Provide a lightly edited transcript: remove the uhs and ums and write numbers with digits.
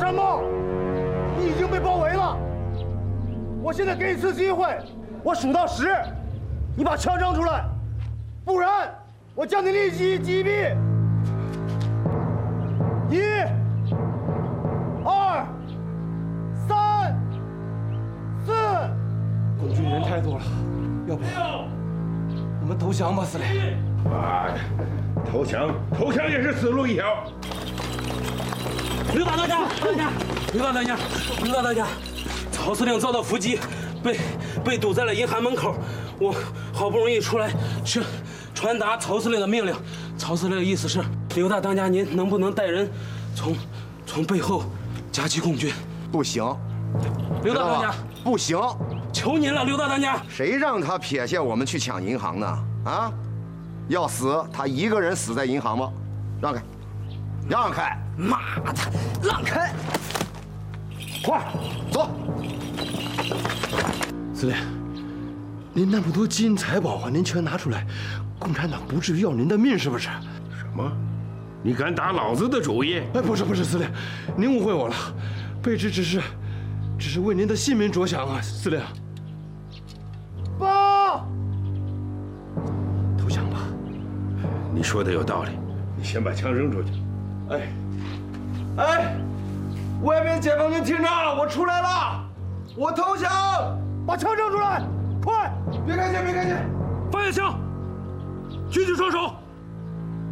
参谋，你已经被包围了。我现在给你一次机会，我数到10，你把枪扔出来，不然我将你立即击毙。1、2、3、4。 共军人太多了，要不我们投降吧，司令。 妈的，投降也是死路一条。 刘大当家，刘大当家，曹司令遭到伏击，被堵在了银行门口。我好不容易出来传达曹司令的命令。曹司令的意思是，刘大当家，您能不能带人从背后夹击共军？ 不行， 刘大当家， 不行， 求您了，刘大当家。 谁让他撇下我们去抢银行呢？啊，要死他一个人死在银行吗？让开，让开！ 妈的，让开！ 快走！ 司令，您那么多金银财宝啊，您全拿出来，共产党不至于要您的命，是不是？ 什么？你敢打老子的主意？ 哎，不是，司令，您误会我了，卑职只是为您的性命着想啊，司令。 报！ 投降吧。 你说的有道理，你先把枪扔出去。 哎，外面解放军听着，我出来了，我投降， 把枪扔出来，快！ 别开枪， 放下枪，举起双手。